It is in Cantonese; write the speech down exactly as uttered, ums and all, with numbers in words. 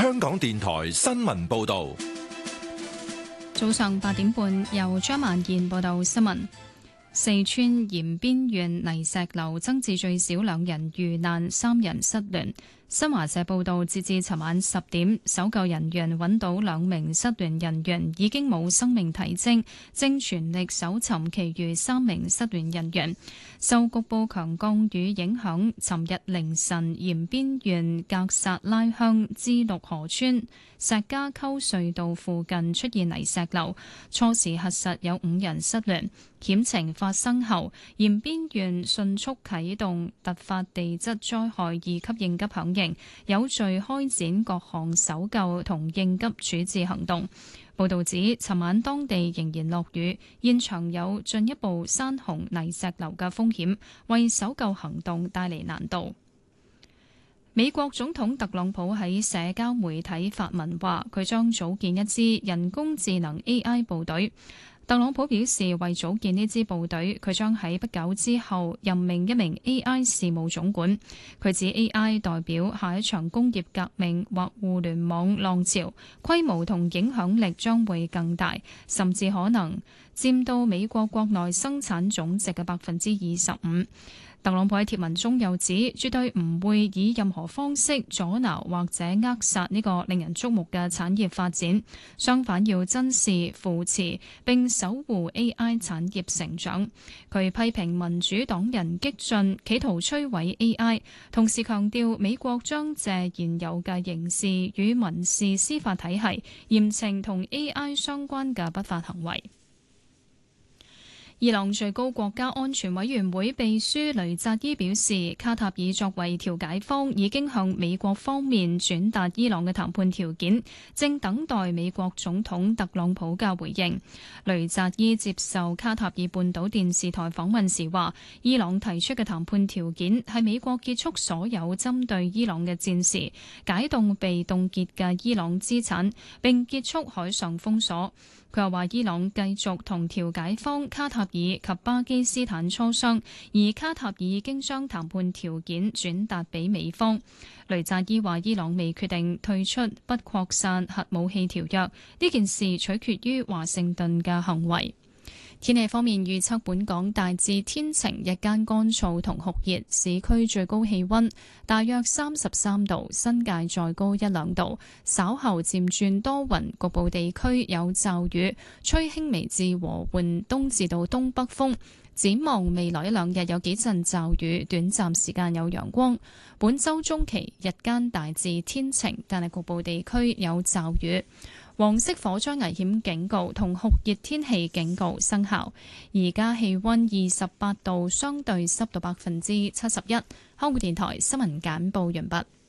香港電台新聞報道。 早上八點半，由張萬燕報道新聞。四川延邊縣泥石流增至最少兩人遇難，三人失聯。新華社報道，截至尋晚十點，搜救人員揾到兩名失聯人員，已經冇生命體徵，正全力搜尋其餘三名失聯人員。受局部強降雨影響，尋日凌晨延邊縣格薩拉鄉支陸河村石家溝隧道附近出現泥石流，初時核實有五人失聯。險情發生後，延邊縣迅速啟動突發地質災害二級應急響應，有序開展各項搜救同應急處置行動。報導指，尋晚當地仍然落雨，現場有進一步山洪泥石流嘅風險，為搜救行動帶嚟難度。美國總統特朗普喺社交媒體發文話，佢將組建一支人工智能 A I 部隊。特朗普表示，為組建呢支部隊，佢將喺不久之後任命一名 A I 事務總管。佢指 A I 代表下一場工業革命或互聯網浪潮，規模同影響力將會更大，甚至可能佔到美國國內生產總值嘅百分之二十五。特朗普喺貼文中又指，絕對唔會以任何方式阻撓或者扼殺呢個令人矚目嘅產業發展，相反要珍視、扶持並守護 A I 產業成長。佢批評民主黨人激進，企圖摧毀 A I， 同時強調美國將借現有嘅刑事與民事司法體系，嚴懲同 A I 相關嘅不法行為。伊朗最高國家安全委員會秘書雷扎伊表示，卡塔爾作為調解方已經向美國方面轉達伊朗嘅談判條件，正等待美國總統特朗普嘅回應。雷扎伊接受卡塔爾半島電視台訪問時話，伊朗提出嘅談判條件係美國結束所有針對伊朗嘅戰事，解凍被凍結嘅伊朗資產，並結束海上封鎖。佢又話，伊朗繼續同調解方卡塔爾及巴基斯坦磋商，而卡塔爾已經將談判條件轉達俾美方。雷扎伊話，伊朗未決定退出不擴散核武器條約，呢件事取決於華盛頓嘅行為。天氣方面預測，本港大致天晴，日間乾燥同酷熱，市區最高氣溫大約三十三度，新界再高一兩度。稍後漸轉多雲，局部地區有驟雨，吹輕微至和緩東至到東北風。展望未來一兩日有幾陣驟雨，短暫時間有陽光。本週中期日間大致天晴，但係局部地區有驟雨。黃色火災危險警告同酷熱天氣警告生效。而家氣溫二十八度，相對濕度百分之七十一。香港電台新聞簡報完畢。